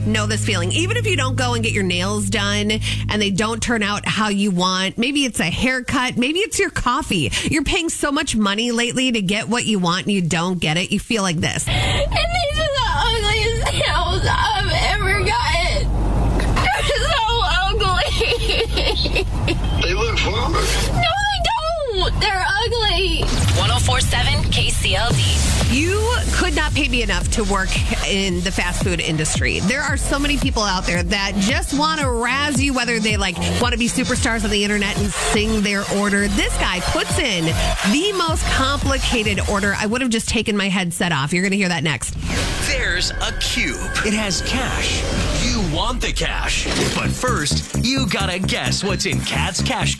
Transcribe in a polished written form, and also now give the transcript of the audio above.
know this feeling. Even if you don't go and get your nails done and they don't turn out how you want, maybe it's a haircut, maybe it's your coffee. You're paying so much money lately to get what you want and you don't get it. You feel like this. And these are the ugliest nails I've ever gotten. They're so ugly. They look flawless. No, they don't. They're ugly. 104.7 KCLD. You could not pay me enough to work in the fast food industry. There are so many people out there that just want to razz you, whether they want to be superstars on the internet and sing their order. This guy puts in the most complicated order. I would have just taken my headset off. You're going to hear that next. There's a cube. It has cash. You want the cash. But first, you gotta guess what's in Kat's Cash